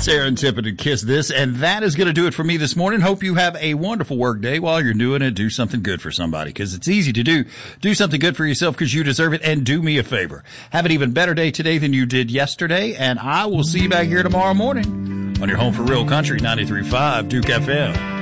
Serendipity Kiss this, and that is going to do it for me this morning. Hope you have a wonderful work day. While you're doing it, do something good for somebody, because it's easy to do. Do something good for yourself because you deserve it, and do me a favor. Have an even better day today than you did yesterday, and I will see you back here tomorrow morning on your home for real country, 93.5 Duke FM.